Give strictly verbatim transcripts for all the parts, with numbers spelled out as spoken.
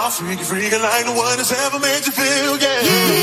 freaky, freaky like the one that's ever made you feel, yeah.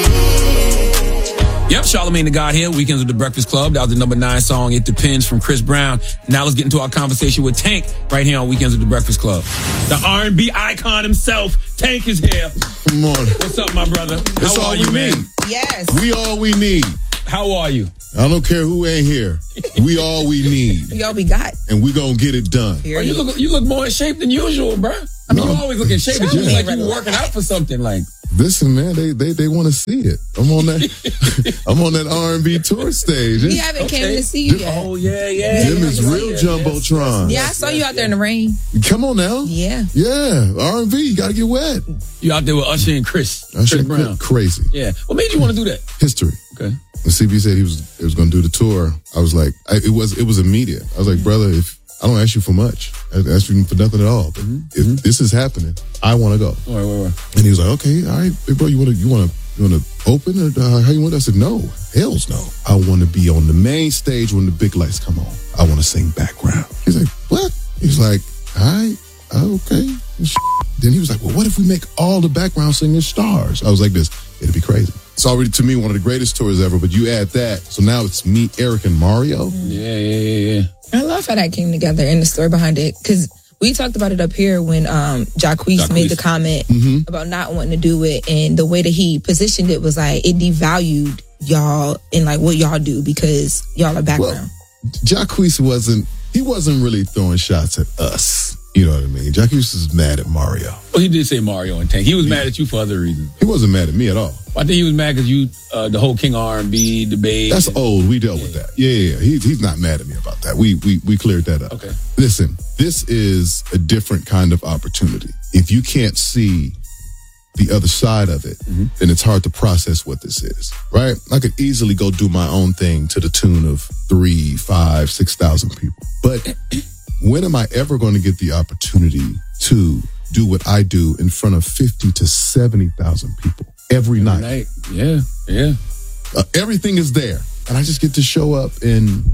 Yep, Charlamagne the God here, Weekends with the Breakfast Club. That was the number nine song, It Depends, from Chris Brown. Now let's get into our conversation with Tank right here on Weekends with the Breakfast Club. The R and B icon himself, Tank, is here. Good morning. What's up, my brother? That's How all are we you, man? need. Yes. We all we need. How are you? I don't care who ain't here. We all we need. Yo, we got. And we gonna get it done. Oh, you look you look more in shape than usual, bro. I mean, No. you always look in shape, but you look like you were working out for something. Like, Listen, man, they they they want to see it. I'm on that. I'm on that R and B tour stage. We haven't Okay. came to see you yet. oh yeah, yeah. Them is real Yeah, jumbotron. Yeah, I saw you out there in the rain. Come on now. Yeah. Yeah, R and B. You gotta get wet. You out there with Usher and Chris, Usher Chris Brown. crazy. Yeah. What made you want to do that? History. Okay. When C B said he was he was going to do the tour, I was like, I, it was it was immediate. I was like, brother, if I don't ask you for much, I ask you for nothing at all. But Mm-hmm. if Mm-hmm. this is happening, I want to go. All right, all right. And he was like, okay, all right, big bro, you want to you want to you want to open or uh, how you want? I said, no, hell's no. I want to be on the main stage when the big lights come on. I want to sing background. He's like, what? He's like, all right, okay. Then he was like, well, what if we make all the background singers stars? I was like this, it'd be crazy. It's already, to me, one of the greatest tours ever, but you add that. So now it's me, Eric, and Mario. Yeah, yeah, yeah, yeah. I love how that came together and the story behind it. Because we talked about it up here when um, Jacquees, Jacquees. made the comment Mm-hmm. about not wanting to do it. And the way that he positioned it was like, it devalued y'all and like what y'all do because y'all are background. Well, Jacquees wasn't, he wasn't really throwing shots at us. You know what I mean? Jacquees was mad at Mario. Well, he did say Mario and Tank. He was mad at you for other reasons. He wasn't mad at me at all. I think he was mad because you, uh, the whole King R and B debate. That's old. We dealt with that. Yeah, yeah, yeah. He, he's not mad at me about that. We, we we cleared that up. Okay. Listen, this is a different kind of opportunity. If you can't see the other side of it, Mm-hmm. then it's hard to process what this is, right? I could easily go do my own thing to the tune of three, five, six thousand people. But when am I ever going to get the opportunity to do what I do in front of fifty to seventy thousand people every, every night? night. Yeah, yeah. Uh, everything is there, and I just get to show up and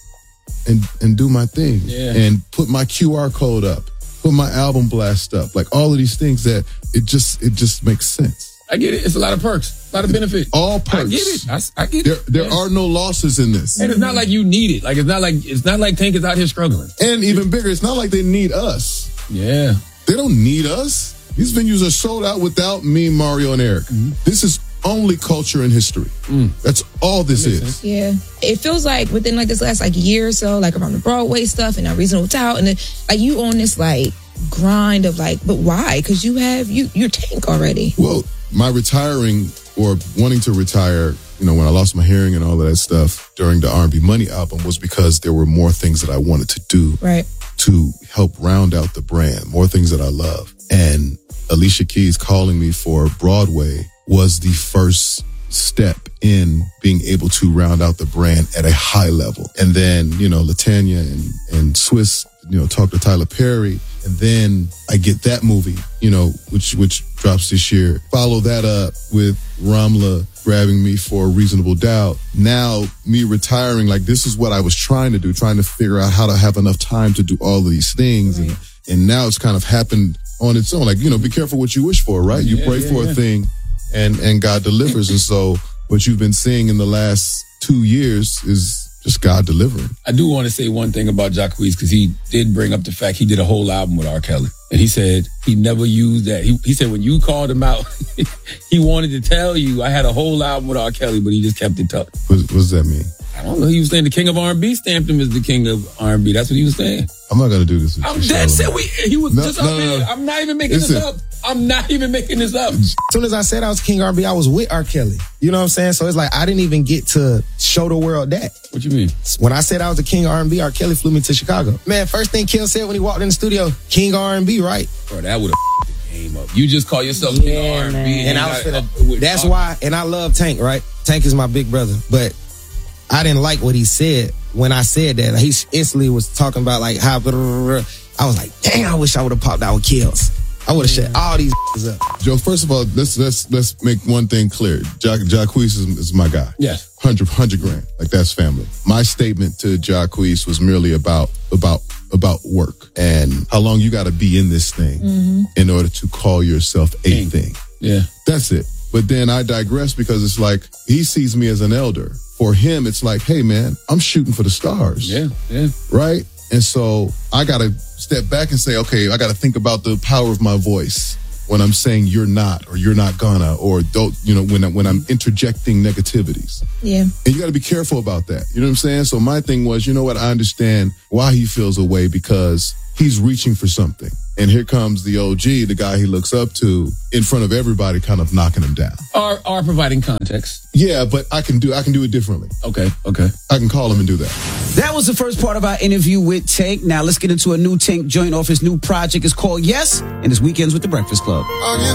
and and do my thing, Yeah. and put my Q R code up, put my album blast up, like all of these things that it just it just makes sense. I get it. It's a lot of perks, a lot of benefits. All perks. I get it. I, I get There it. there Yeah. are no losses in this, And it's not like you need it. Like it's not like it's not like Tank is out here struggling. and even bigger, it's not like they need us. Yeah. They don't need us. These venues are sold out without me, Mario, and Eric. Mm-hmm. This is only culture and history. Mm. That's all this That makes is. sense. Yeah. It feels like within like this last like year or so, like around the Broadway stuff and now Reasonable Doubt, and then like you on this like grind of like, but why? Because you have you you're Tank already. Well, my retiring or wanting to retire, you know, when I lost my hearing and all of that stuff during the R and B Money album was because there were more things that I wanted to do Right. to help round out the brand, more things that I love. And Alicia Keys calling me for Broadway was the first step in being able to round out the brand at a high level. And then, you know, Latanya and, and Swiss, you know, talk to Tyler Perry. And then I get that movie, you know, which which drops this year. Follow that up with Ramla grabbing me for Reasonable Doubt. Now, me retiring, like this is what I was trying to do, trying to figure out how to have enough time to do all of these things. Right. And, and now it's kind of happened on its own. Like, you know, be careful what you wish for, right? You Yeah, pray yeah, for yeah. a thing and, and God delivers. And so what you've been seeing in the last two years is just God delivering. I do want to say one thing about Jacquees because he did bring up the fact he did a whole album with R. Kelly. And he said he never used that. He, he said when you called him out, he wanted to tell you I had a whole album with R. Kelly, but he just kept it tucked. What, what does that mean? I don't know. He was saying the king of R and B stamped him as the king of R and B. That's what he was saying. I'm not going to do this. with I'm you, dead Charlamagne. set. We, he was No, just no, up no, there. no. I'm not even making Listen. this up. I'm not even making this up. As soon as I said I was King R and B, I was with R. Kelly. You know what I'm saying? So it's like I didn't even get to show the world that. What you mean? When I said I was the King of R and B, R. Kelly flew me to Chicago. Man, first thing Kill said when he walked in the studio, King R and B, right? Bro, that would have came up. You just call yourself king of R and B. And I was finna, that's why, and I love Tank, right? Tank is my big brother. But I didn't like what he said when I said that. He instantly was talking about like how, I was like, dang, I wish I would have popped out with Kills. I would have shut all these up. Joe, first of all, let's let's let's make one thing clear. Ja- Jacquees is, is my guy. Yes. Hundred hundred grand. Like that's family. My statement to Jacquees was merely about about about work and how long you got to be in this thing mm-hmm. in order to call yourself a King. thing. Yeah. That's it. But then I digress because it's like he sees me as an elder. For him, it's like, hey man, I'm shooting for the stars. Yeah. Yeah. Right? And so I got to step back and say, okay, I got to think about the power of my voice when I'm saying you're not, or you're not gonna, or don't, you know, when, I, when I'm interjecting negativities. Yeah. And you got to be careful about that. You know what I'm saying? So my thing was, you know what? I understand why he feels a way because he's reaching for something. And here comes the O G, the guy he looks up to, in front of everybody, kind of knocking him down. Or, or providing context. Yeah, but I can do I can do it differently. Okay, okay. I can call him and do that. That was the first part of our interview with Tank. Now let's get into a new Tank joint off his new project. It's called Yes, and it's Weekends with the Breakfast Club. I get